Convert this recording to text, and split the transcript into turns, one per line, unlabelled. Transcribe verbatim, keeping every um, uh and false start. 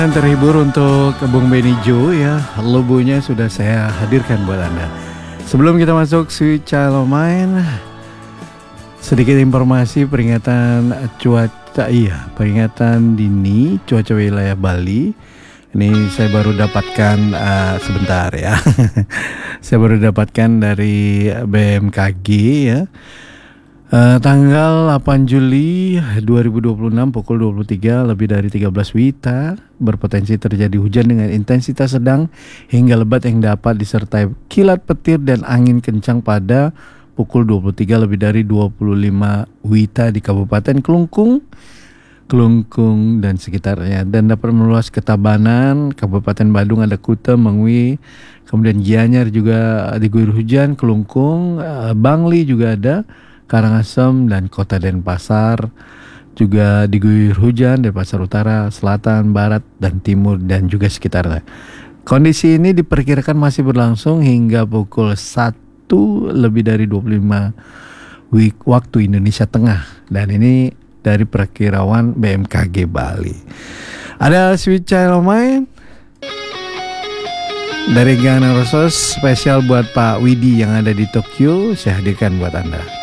Terhibur untuk Bung Benny Jo ya, logonya sudah saya hadirkan buat Anda. Sebelum kita masuk Sweet Child of Mine, sedikit informasi peringatan cuaca, iya peringatan dini cuaca wilayah Bali. Ini saya baru dapatkan uh, sebentar ya. Saya baru dapatkan dari B M K G ya. Uh, tanggal delapan Juli dua ribu dua puluh enam pukul dua puluh tiga lebih dari tiga belas wita berpotensi terjadi hujan dengan intensitas sedang hingga lebat yang dapat disertai kilat petir dan angin kencang pada pukul dua puluh tiga lebih dari dua puluh lima wita di Kabupaten Kelungkung, Kelungkung dan sekitarnya, dan dapat meluas ke Tabanan, Kabupaten Badung ada Kuta, Mengwi, kemudian Gianyar juga diguyur hujan, Kelungkung, uh, Bangli juga ada, Karangasem dan Kota Denpasar juga diguyur hujan, Denpasar Utara, Selatan, Barat, dan Timur dan juga sekitarnya. Kondisi ini diperkirakan masih berlangsung hingga pukul satu lebih dari dua puluh lima waktu Indonesia Tengah, dan ini dari perkiraan B M K G Bali. Ada Sweet Child of Mine dari Ghana Roses spesial buat Pak Widi yang ada di Tokyo, saya hadirkan buat Anda.